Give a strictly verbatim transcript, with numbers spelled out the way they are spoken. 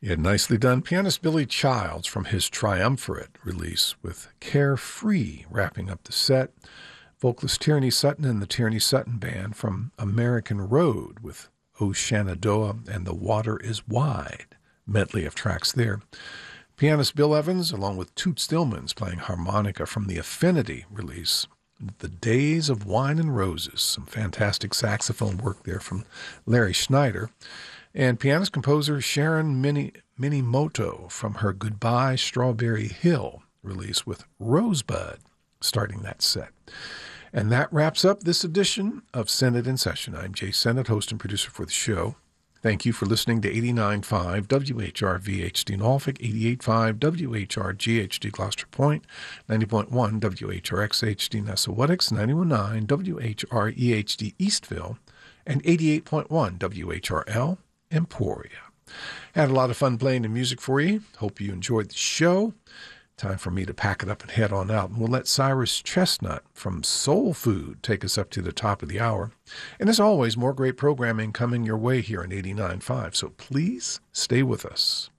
Yeah, nicely done. Pianist Billy Childs from his Triumvirate release with Carefree wrapping up the set. Vocalist Tierney Sutton and the Tierney Sutton Band from American Road with O Shenandoah and The Water is Wide. Medley of tracks there. Pianist Bill Evans along with Toot Stillmans playing harmonica from the Affinity release. The Days of Wine and Roses. Some fantastic saxophone work there from Larry Schneider. And pianist-composer Sharon Mini, Minimoto from her Goodbye Strawberry Hill release with Rosebud starting that set. And that wraps up this edition of Senate in Session. I'm Jay Senate, host and producer for the show. Thank you for listening to eighty-nine point five W H R V H D Norfolk, eighty-eight point five W H R G H D Gloucester Point, ninety point one W H R X H D Nessawattix, ninety-one point nine W H R E H D Eastville, and eighty-eight point one W H R L Emporia. Had a lot of fun playing the music for you. Hope you enjoyed the show. Time for me to pack it up and head on out. And we'll let Cyrus Chestnut from Soul Food take us up to the top of the hour. And as always, more great programming coming your way here on eighty-nine point five. So please stay with us.